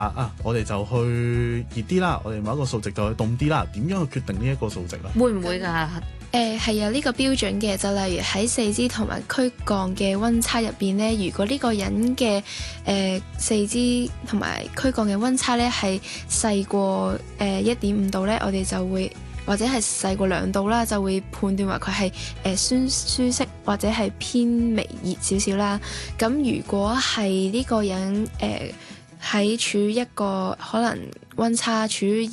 我哋就去熱啲啦，我哋某一個數值就去凍啲啦。點樣去決定呢一個數值咧？ 會唔會㗎？ 係有呢個標準嘅，就例如喺四肢同埋軀幹嘅溫差入邊呢，如果呢個人嘅四肢同埋軀幹嘅溫差呢係細過1.5度呢，我哋就會或者係細過2度啦，就會判斷為佢係舒適或者係偏微熱少少啦。咁如果係呢個人喺處於一個可能溫差處於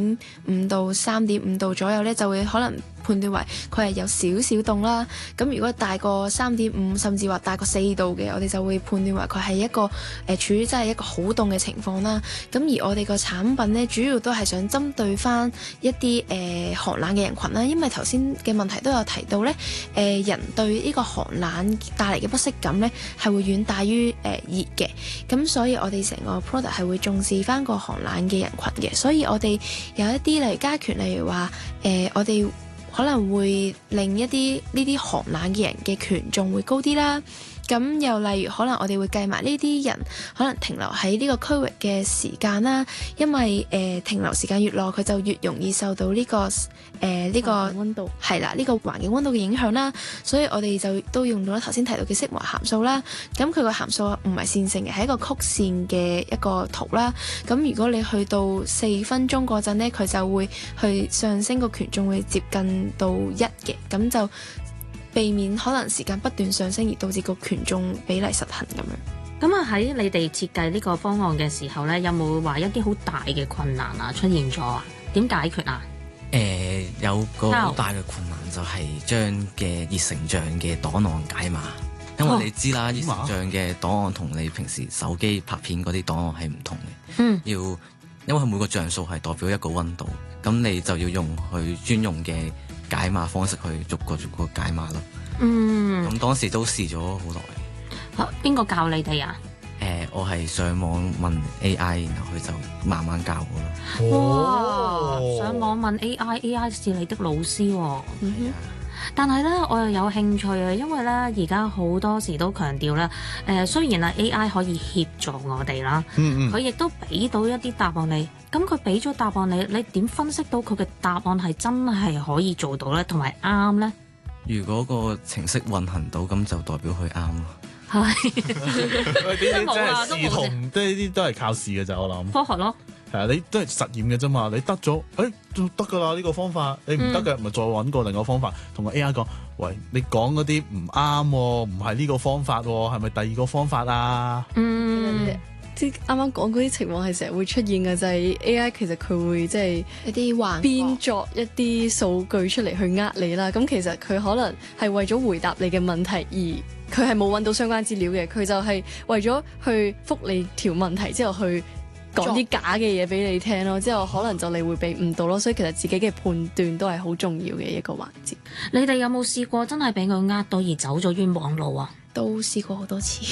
2.5到3.5度左右呢，就會可能判斷為佢係有少少凍啦。咁如果大過3.5甚至話大過4度嘅，我哋就會判斷為佢係一個處於真係一個好凍嘅情況啦。咁而我哋個產品呢，主要都係想針對翻一啲寒冷嘅人群啦。因為頭先嘅問題都有提到呢，人對呢個寒冷帶嚟嘅不適感呢係會遠大於熱嘅。咁所以我哋成個 product 係會重視翻個寒冷嘅人群嘅。所以我哋有一啲例如加權，例如話我哋可能會令一啲呢啲寒冷嘅人嘅權重會高啲啦。咁又例如可能我哋會計埋呢啲人可能停留喺呢個區域嘅時間啦，因為停留時間越耐，佢就越容易受到呢個溫度係啦，呢個環境溫度嘅影響啦。所以我哋就都用咗頭先提到嘅色摩函數啦。咁佢個函數唔係線性嘅，係一個曲線嘅一個圖啦。咁如果你去到4分鐘嗰陣呢，佢就會去上升，個權重會接近到1嘅，咁就避免可能時間不斷上升而導致個權重比例失衡咁樣。 咁喺你哋設計呢個方案嘅時候呢，有冇話一啲好大嘅困難出現咗啊？點解決啊？ 有個好大嘅困難就係將嘅熱成像嘅檔案解碼，因為你知啦，熱成像嘅檔案同你平時手機拍片嗰啲檔案係唔同嘅。因為佢每個像素係代表一個溫度，咁你就要用佢專用嘅解碼方式去逐個解碼咯。咁當時都試咗好耐。 邊個教你哋啊？ 我係上網問 AI， 然後佢就慢慢教我咯。 哇！上網問 AI 是你的老師喎。但係咧，我又有興趣啊，因為咧而家好多時都強調咧，雖然啊 AI 可以協助我哋啦，佢亦都俾到一啲答案你。咁佢俾咗答案你點分析到佢嘅答案係真係可以做到咧，同埋啱咧？ 如果個程式運行到，咁就代表佢啱咯。 係， 真係試同，即係呢啲都係靠試嘅咋，我諗。 科學咯。 係啊，你都係實驗嘅啫嘛，你得咗，就得㗎啦呢個方法，你唔得嘅咪再揾個另一個方法，同個 AI 講，喂，你講嗰啲唔啱喎，唔係呢個方法喎，係咪第二個方法啊？ 即係啱啱講嗰啲情況係成日會出現嘅，就係 AI 其實佢會即係一啲編作一啲數據出嚟去呃你啦。咁其實佢可能係為咗回答你嘅問題，而佢係冇揾到相關資料嘅，佢就係為咗去覆你條問題之後去講啲假嘅嘢俾你聽咯，之後可能就你會被誤導咯。所以其實自己嘅判斷都係好重要嘅一個環節。 你哋有冇試過真係俾佢呃到而走咗冤枉路啊？ 都試過好多次。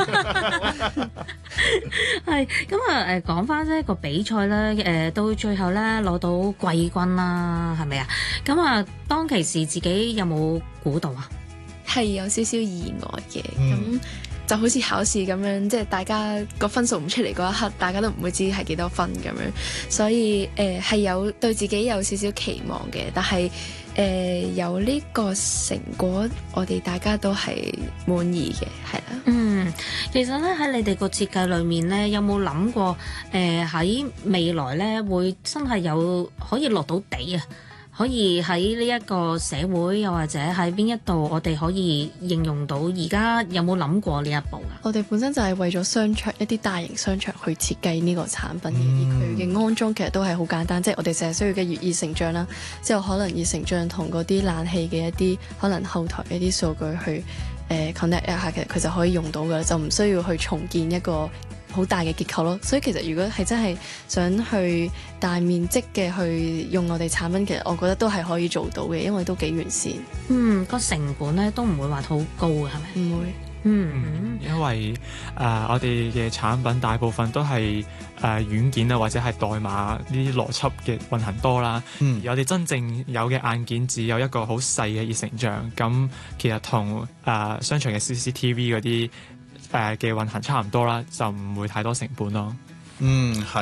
係咁啊！講翻呢個比賽咧，到最後咧攞到季軍啦，係咪啊？咁啊，當其時自己有冇估到啊？ 係有少少意外嘅，咁就好似考試咁樣，即係大家個分數唔出嚟嗰一刻，大家都唔會知係幾多分咁樣，所以係有對自己有少少期望嘅，但係有呢個成果，我哋大家都係滿意嘅，係啦。 其實咧喺你哋個設計裏面咧，有冇諗過喺未來咧會真係有可以落到地啊？可以喺呢一個社會，又或者喺邊一度，我哋可以應用到。而家有冇諗過呢一步啊？ 我哋本身就係為咗商場一啲大型商場去設計呢個產品嘅，而佢嘅安裝其實都係好簡單，即係我哋淨係需要嘅熱成像啦，之後可能熱成像同嗰啲冷氣嘅一啲可能後台嘅一啲數據去connect 一下，其實佢就可以用到㗎喇，就唔需要去重建一個好大嘅結構咯。所以其實如果係真係想去大面積嘅去用我哋產品，其實我覺得都係可以做到嘅，因為都幾完善。 個成本咧都唔會話好高嘅，係咪？唔會。 因為我哋嘅產品大部分都係軟件啊，或者係代碼呢啲邏輯嘅運行多啦。而我哋真正有嘅硬件只有一個好細嘅熱成像，咁其實同商場嘅 CCTV 嗰啲嘅運行差唔多啦，就唔會太多成本咯。 嗯，係。